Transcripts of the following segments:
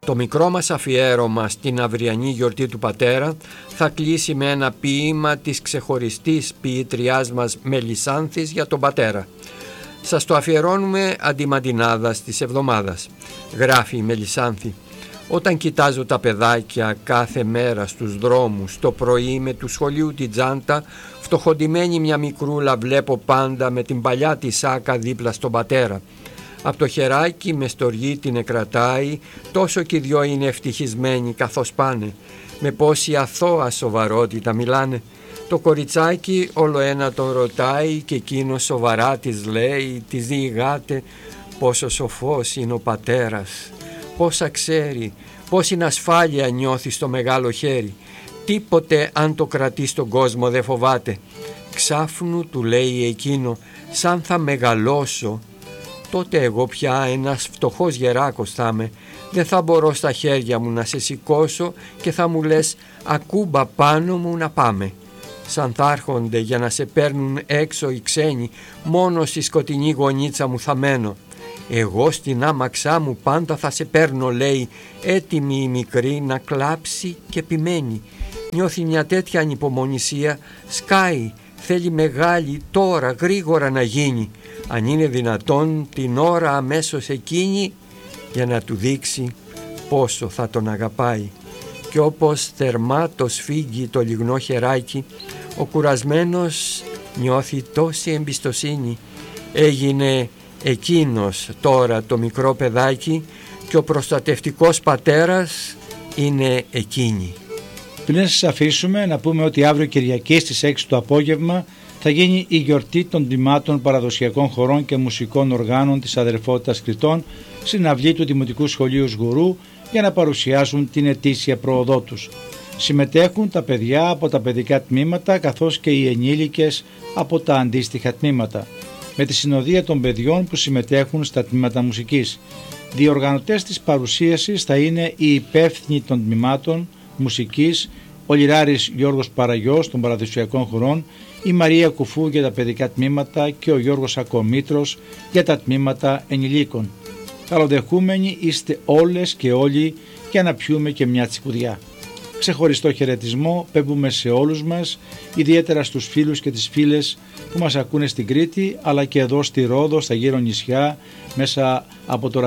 Το μικρό μας αφιέρωμα στην αυριανή γιορτή του πατέρα θα κλείσει με ένα ποίημα της ξεχωριστής ποιήτριάς μας Μελισσάνθης για τον πατέρα. Σας το αφιερώνουμε αντιμαντινάδας της εβδομάδας. Γράφει η Μελισσάνθη: «Όταν κοιτάζω τα παιδάκια κάθε μέρα στους δρόμους, το πρωί με του σχολείου την τσάντα, φτωχοντημένη μια μικρούλα βλέπω πάντα με την παλιά τη σάκα δίπλα στον πατέρα. Απ' το χεράκι με στοργή την κρατάει, τόσο κι οι δυο είναι ευτυχισμένοι καθώς πάνε. Με πόση αθώα σοβαρότητα μιλάνε. Το κοριτσάκι όλο ένα τον ρωτάει και εκείνο σοβαρά της λέει, της διηγάται πόσο σοφός είναι ο πατέρας. Πόσα ξέρει, πόση ασφάλεια νιώθει στο μεγάλο χέρι. Τίποτε αν το κρατεί στον κόσμο δεν φοβάται. Ξάφνου του λέει εκείνο, σαν θα μεγαλώσω, τότε εγώ πια ένας φτωχός γεράκος θα είμαι. Δεν θα μπορώ στα χέρια μου να σε σηκώσω και θα μου λες ακούμπα πάνω μου να πάμε. Σαν θα έρχονται για να σε παίρνουν έξω οι ξένοι, μόνο στη σκοτεινή γωνίτσα μου θα μένω. Εγώ στην άμαξά μου πάντα θα σε παίρνω, λέει, έτοιμη η μικρή να κλάψει και επιμένει. Νιώθει μια τέτοια ανυπομονησία, σκάει, θέλει μεγάλη τώρα γρήγορα να γίνει. Αν είναι δυνατόν την ώρα αμέσως εκείνη, για να του δείξει πόσο θα τον αγαπάει. Κι όπως θερμά το σφίγγει το λιγνό χεράκι, ο κουρασμένος νιώθει τόση εμπιστοσύνη. Έγινε εκείνος τώρα το μικρό παιδάκι και ο προστατευτικός πατέρας είναι εκείνη. Πριν να σας αφήσουμε να πούμε ότι αύριο Κυριακή στις 6 το απόγευμα θα γίνει η γιορτή των τμήματων παραδοσιακών χορών και μουσικών οργάνων της Αδερφότητας Κρητών στην αυλή του Δημοτικού Σχολείου Σγουρού για να παρουσιάσουν την ετήσια πρόοδό τους. Συμμετέχουν τα παιδιά από τα παιδικά τμήματα καθώς και οι ενήλικες από τα αντίστοιχα τμήματα, με τη συνοδεία των παιδιών που συμμετέχουν στα τμήματα μουσικής. Διοργανωτές της παρουσίασης θα είναι οι υπεύθυνοι των τμήματων μουσικής, ο Λιράρης Γιώργος Παραγιός των παραδοσιακών χορών, η Μαρία Κουφού για τα παιδικά τμήματα και ο Γιώργος Ακομήτρος για τα τμήματα ενηλίκων. Καλοδεχούμενοι είστε όλες και όλοι για να πιούμε και μια τσικουδιά. Ξεχωριστό χαιρετισμό πέμπουμε σε όλους μας, ιδιαίτερα στους φίλους και τις φίλες που μας ακούνε στην Κρήτη, αλλά και εδώ στη Ρόδο, στα γύρω νησιά, μέσα από το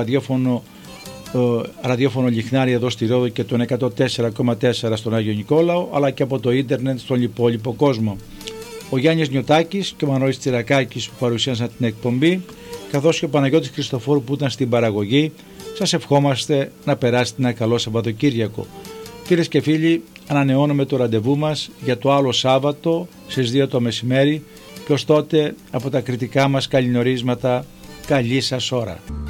ραδιόφωνο Λιχνάρι εδώ στη Ρόδο και τον 104,4 στον Άγιο Νικόλαο, αλλά και από το ίντερνετ στον υπόλοιπο κόσμο. Ο Γιάννης Νιωτάκης και ο Μανώλης Τσιρακάκης που παρουσίασαν την εκπομπή, καθώς και ο Παναγιώτης Χριστοφόρου που ήταν στην παραγωγή, σας ευχόμαστε να περάσετε ένα καλό Σαββατοκύριακο. Φίλες και φίλοι, ανανεώνουμε το ραντεβού μας για το άλλο Σάββατο στις 2 το μεσημέρι και ως τότε από τα κριτικά μας καληνορίσματα, καλή σας ώρα.